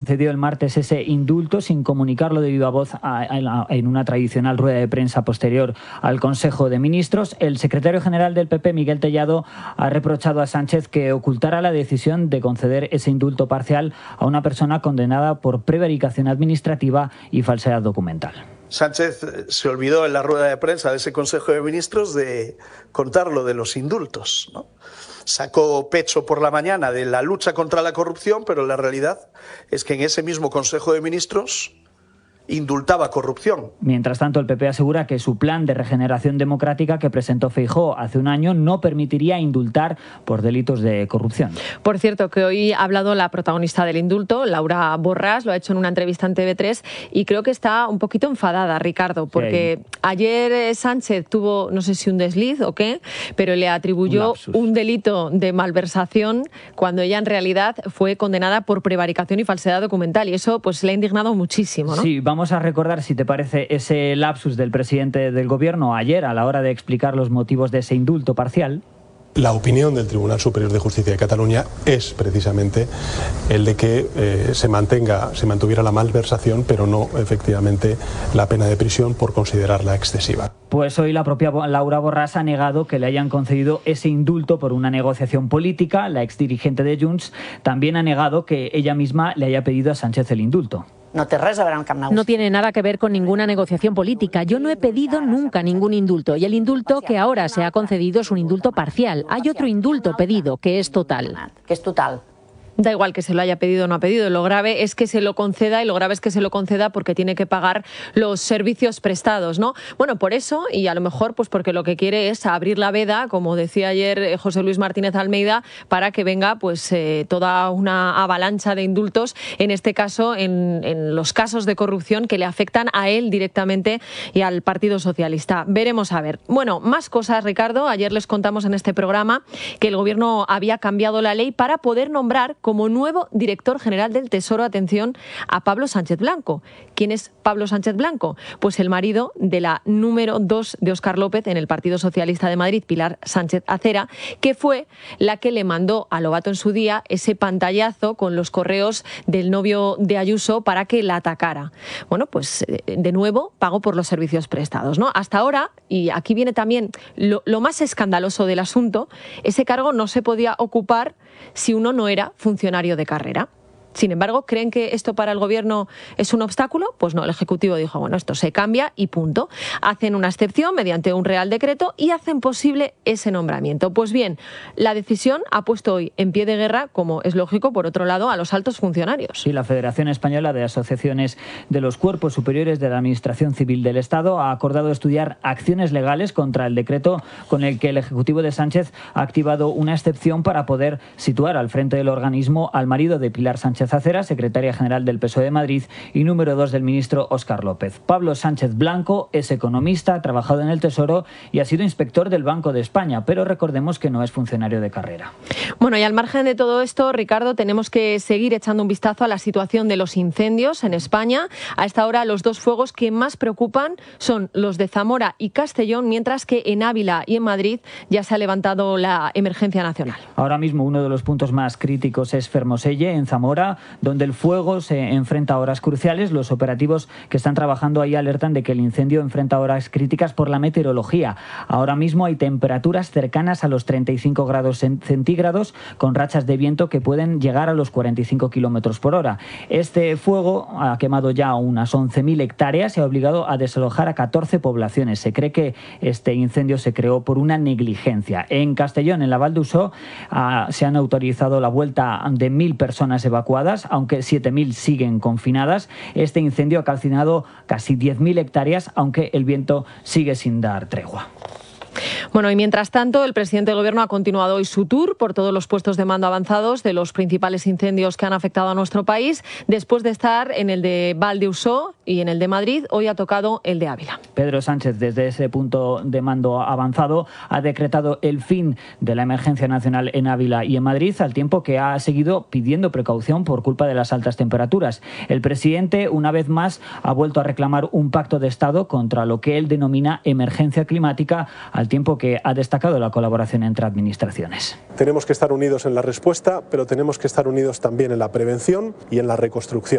concedió el martes ese indulto sin comunicarlo de viva voz en una tradicional rueda de prensa posterior al Consejo de Ministros. El secretario general del PP, Miguel Tellado, ha reprochado a Sánchez que ocultara la decisión de conceder ese indulto parcial a una persona condenada por prevaricación administrativa y falsedad documental. Sánchez se olvidó en la rueda de prensa de ese Consejo de Ministros de contar lo de los indultos, ¿no? Sacó pecho por la mañana de la lucha contra la corrupción, pero la realidad es que en ese mismo Consejo de Ministros indultaba corrupción. Mientras tanto, el PP asegura que su plan de regeneración democrática que presentó Feijóo hace un año no permitiría indultar por delitos de corrupción. Por cierto, que hoy ha hablado la protagonista del indulto, Laura Borràs, lo ha hecho en una entrevista en TV3 y creo que está un poquito enfadada, Ricardo, porque ayer Sánchez tuvo, no sé si un desliz o qué, pero le atribuyó un delito de malversación cuando ella en realidad fue condenada por prevaricación y falsedad documental, y eso pues le ha indignado muchísimo, ¿no? Sí, vamos a recordar, si te parece, ese lapsus del presidente del Gobierno ayer a la hora de explicar los motivos de ese indulto parcial. La opinión del Tribunal Superior de Justicia de Cataluña es precisamente el de que se mantuviera la malversación, pero no efectivamente la pena de prisión por considerarla excesiva. Pues hoy la propia Laura Borràs ha negado que le hayan concedido ese indulto por una negociación política. La exdirigente de Junts también ha negado que ella misma le haya pedido a Sánchez el indulto. No té res a veure amb cap negociació. No tiene nada que ver con ninguna negociación política. Yo no he pedido nunca ningún indulto y el indulto que ahora se ha concedido es un indulto parcial. Hay otro indulto pedido que es total. Que és total. Da igual que se lo haya pedido o no ha pedido, lo grave es que se lo conceda, y lo grave es que se lo conceda porque tiene que pagar los servicios prestados, ¿no? Bueno, por eso, y a lo mejor pues porque lo que quiere es abrir la veda, como decía ayer José Luis Martínez Almeida, para que venga pues toda una avalancha de indultos, en este caso en los casos de corrupción que le afectan a él directamente y al Partido Socialista. Veremos a ver. Bueno, más cosas, Ricardo. Ayer les contamos en este programa que el Gobierno había cambiado la ley para poder nombrar como nuevo director general del Tesoro, atención, a Pablo Sánchez Blanco. ¿Quién es Pablo Sánchez Blanco? Pues el marido de la número 2 de Óscar López en el Partido Socialista de Madrid, Pilar Sánchez Acera, que fue la que le mandó a Lobato en su día ese pantallazo con los correos del novio de Ayuso para que la atacara. Bueno, pues de nuevo pago por los servicios prestados, ¿no? Hasta ahora, y aquí viene también lo más escandaloso del asunto, ese cargo no se podía ocupar si uno no era funcionario de carrera. Sin embargo, ¿creen que esto para el Gobierno es un obstáculo? Pues no, el Ejecutivo dijo, bueno, esto se cambia y punto. Hacen una excepción mediante un Real Decreto y hacen posible ese nombramiento. Pues bien, la decisión ha puesto hoy en pie de guerra, como es lógico, por otro lado, a los altos funcionarios. Sí, la Federación Española de Asociaciones de los Cuerpos Superiores de la Administración Civil del Estado ha acordado estudiar acciones legales contra el decreto con el que el Ejecutivo de Sánchez ha activado una excepción para poder situar al frente del organismo al marido de Pilar Sánchez Acera, secretaria general del PSOE de Madrid y número 2 del ministro Óscar López. Pablo Sánchez Blanco es economista, ha trabajado en el Tesoro y ha sido inspector del Banco de España, pero recordemos que no es funcionario de carrera. Bueno, y al margen de todo esto, Ricardo, tenemos que seguir echando un vistazo a la situación de los incendios en España. A esta hora, los dos fuegos que más preocupan son los de Zamora y Castellón, mientras que en Ávila y en Madrid ya se ha levantado la emergencia nacional. Ahora mismo uno de los puntos más críticos es Fermoselle, en Zamora, donde el fuego se enfrenta a horas cruciales. Los operativos que están trabajando ahí alertan de que el incendio enfrenta horas críticas por la meteorología. Ahora mismo hay temperaturas cercanas a los 35 grados centígrados, con rachas de viento que pueden llegar a los 45 kilómetros por hora. Este fuego ha quemado ya unas 11.000 hectáreas y ha obligado a desalojar a 14 poblaciones. Se cree que este incendio se creó por una negligencia. En Castellón, en la Val d'Usó, se han autorizado la vuelta de 1.000 personas evacuadas, aunque 7.000 siguen confinadas. Este incendio ha calcinado casi 10.000 hectáreas, aunque el viento sigue sin dar tregua. Bueno, y mientras tanto, el presidente del Gobierno ha continuado hoy su tour por todos los puestos de mando avanzados de los principales incendios que han afectado a nuestro país. Después de estar en el de Val d'Usó y en el de Madrid, hoy ha tocado el de Ávila. Pedro Sánchez, desde ese punto de mando avanzado, ha decretado el fin de la emergencia nacional en Ávila y en Madrid, al tiempo que ha seguido pidiendo precaución por culpa de las altas temperaturas. El presidente, una vez más, ha vuelto a reclamar un pacto de Estado contra lo que él denomina emergencia climática, al tiempo que ha destacado la colaboración entre administraciones. Tenemos que estar unidos en la respuesta, pero tenemos que estar unidos también en la prevención y en la reconstrucción.